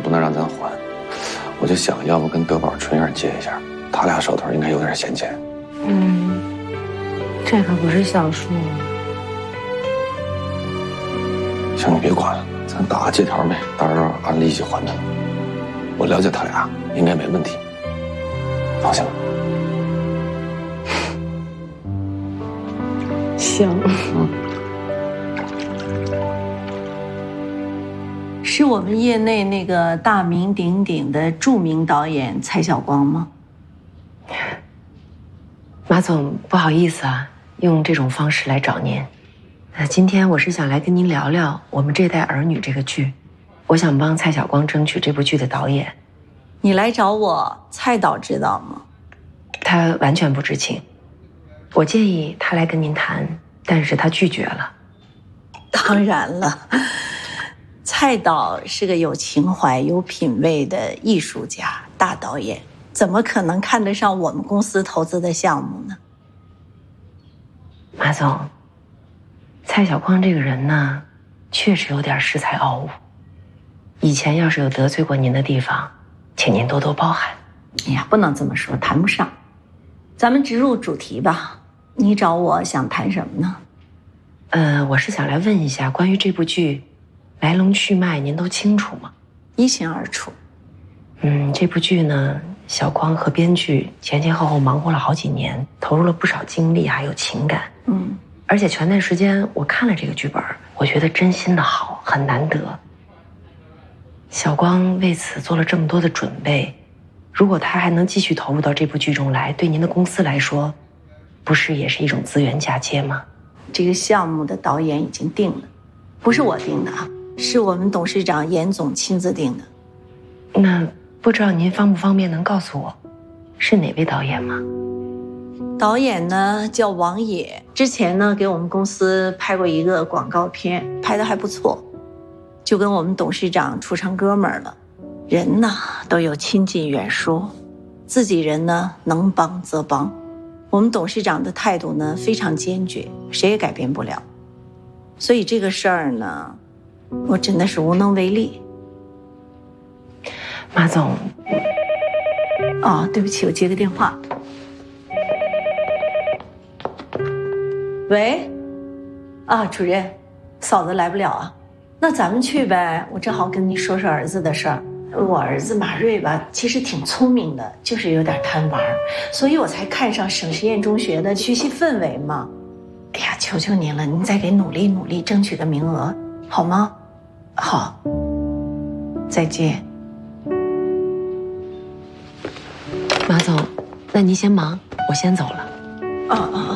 不能让咱还。我就想要不跟德宝、春燕借一下，他俩手头应该有点闲钱。 这可不是小数。 行，你别管了，咱打个借条呗，到时候按利息还他。我了解他俩，应该没问题，放心吧。 行。 是我们业内那个大名鼎鼎的著名导演蔡晓光吗？ 马总，不好意思啊，用这种方式来找您。今天我是想来跟您聊聊我们这代儿女这个剧，我想帮蔡晓光争取这部剧的导演。 你来找我，蔡导知道吗？ 他完全不知情。我建议他来跟您谈，但是他拒绝了。 当然了，蔡导是个有情怀、有品位的艺术家、大导演，怎么可能看得上我们公司投资的项目呢？ 马总，蔡晓光这个人呢，确实有点恃才傲物。以前要是有得罪过您的地方，请您多多包涵。 哎呀，不能这么说，谈不上。咱们直入主题吧。你找我想谈什么呢？ 我是想来问一下关于这部剧来龙去脉，您都清楚吗？ 一清二楚。 这部剧呢，小光和编剧前前后后忙活了好几年，投入了不少精力还有情感。而且前段时间我看了这个剧本，我觉得真心的好，很难得。小光为此做了这么多的准备，如果他还能继续投入到这部剧中来，对您的公司来说，不是也是一种资源嫁接吗？ 这个项目的导演已经定了，不是我定的啊，是我们董事长严总亲自定的。 那不知道您方不方便能告诉我，是哪位导演吗？ 导演呢叫王野，之前呢给我们公司拍过一个广告片，拍得还不错，就跟我们董事长处成哥们儿了。人呢都有亲近远疏，自己人呢能帮则帮。我们董事长的态度呢非常坚决，谁也改变不了。所以这个事儿呢，我真的是无能为力。 马总， 对不起，我接个电话。喂，主任，嫂子来不了啊，那咱们去呗。我正好跟你说说儿子的事儿。我儿子马瑞吧，其实挺聪明的，就是有点贪玩，所以我才看上省实验中学的学习氛围嘛。哎呀，求求您了，您再给努力努力，争取个名额，好吗？好，再见。 马总，那您先忙，我先走了。